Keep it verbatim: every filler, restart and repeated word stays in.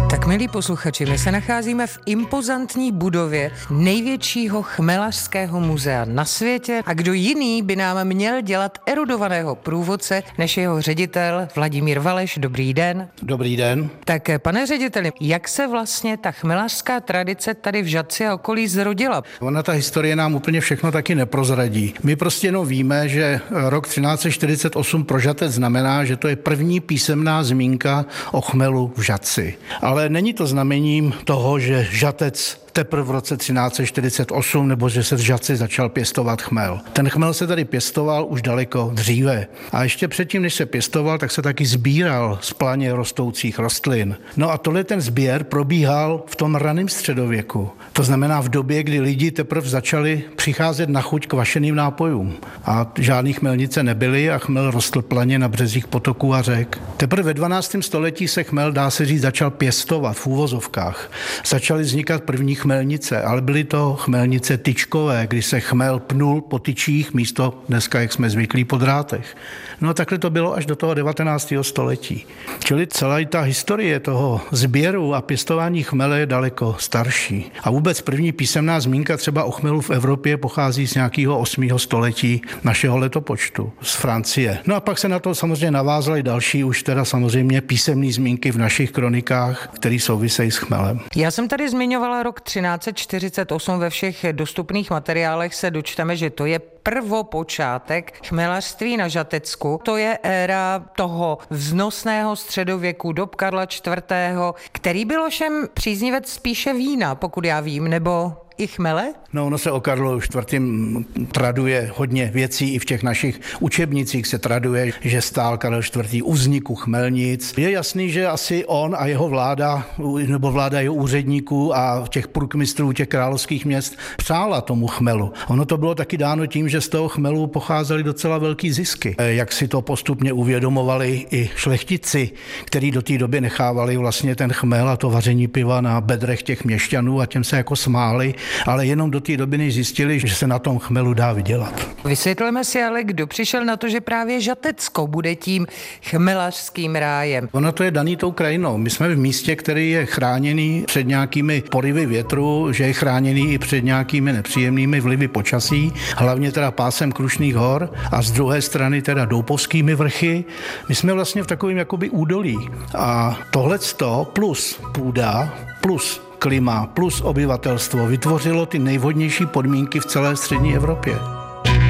Tak milí posluchači, my se nacházíme v impozantní budově největšího chmelařského muzea na světě a kdo jiný by nám měl dělat erudovaného průvodce než jeho ředitel Vladimír Valeš. Dobrý den. Dobrý den. Tak pane řediteli, jak se vlastně ta chmelařská tradice tady v Žatci a okolí zrodila? Ona ta historie nám úplně všechno taky neprozradí. My prostě jenom víme, že rok třináct set čtyřicet osm pro Žatec znamená, že to je první písemná zmínka o chmelu v Žatci. Ale není to znamením toho, že Žatec teprve v roce třináct set čtyřicet osm nebo že se v Žatci začal pěstovat chmel. Ten chmel se tady pěstoval už daleko dříve. A ještě předtím, než se pěstoval, tak se taky sbíral z planě rostoucích rostlin. No a tohle ten sběr probíhal v tom raném středověku. To znamená v době, kdy lidi teprve začali přicházet na chuť k vašeným nápojům. A žádný chmelnice nebyly a chmel rostl planě na březích potoků a řek. Teprve ve dvanáctém století se chmel, dá se říct, začal pěstovat v úvozovkách. Začaly vznikat první chmelnice, ale byly to chmelnice tyčkové, kdy se chmel pnul po tyčích místo dneska, jak jsme zvyklí, po drátech. No a takhle to bylo až do toho devatenáctého století. Čili celá ta historie toho sběru a pěstování chmele je daleko starší. A vůbec první písemná zmínka třeba o chmelu v Evropě pochází z nějakého osmého století našeho letopočtu, z Francie. No a pak se na to samozřejmě navázaly další už teda samozřejmě písemné zmínky v našich kronikách, které souvisejí s chmelem. Já jsem tady zmiňovala rok třináct set čtyřicet osm, ve všech dostupných materiálech se dočteme, že to je prvopočátek chmelařství na Žatecku. To je éra toho vznosného středověku, dob Karla čtvrtého, který byl ovšem příznivec spíše vína, pokud já vím, nebo i chmele? No, ono se o Karlu čtvrtém traduje hodně věcí, i v těch našich učebnicích se traduje, že stál Karel čtvrtý u vzniku chmelnic. Je jasný, že asi on a jeho vláda, nebo vláda jeho úředníků a těch průkmistrů těch královských měst přála tomu chmelu. Ono to bylo taky dáno tím, že z toho chmelu pocházely docela velký zisky. Jak si to postupně uvědomovali i šlechtici, kteří do té doby nechávali vlastně ten chmel a to vaření piva na bedrech těch měšťanů a těm se jako smáli, ale jenom do té doby, než zjistili, že se na tom chmelu dá vydělat. Vysvětlíme si ale, kdo přišel na to, že právě Žatecko bude tím chmelařským rájem. Ono to je daný tou krajinou. My jsme v místě, který je chráněný před nějakými porivy větru, že je chráněný i před nějakými nepříjemnými vlivy počasí, hlavně teda pásem Krušných hor a z druhé strany teda Doupovskými vrchy. My jsme vlastně v takovém jakoby údolí. A tohleto plus půda, plus klima, plus obyvatelstvo vytvořilo ty nejvhodnější podmínky v celé střední Evropě.